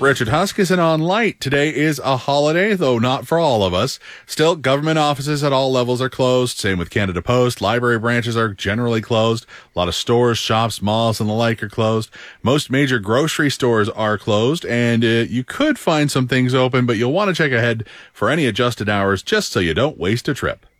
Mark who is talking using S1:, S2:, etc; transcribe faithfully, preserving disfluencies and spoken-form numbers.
S1: Richard Huskisson on Light. Today is a holiday, though not for all of us. Still, government offices at all levels are closed. Same with Canada Post. Library branches are generally closed. A lot of stores, shops, malls, and the like are closed. Most major grocery stores are closed, and uh, you could find some things open, but you'll want to check ahead for any adjusted hours just so you don't waste a trip.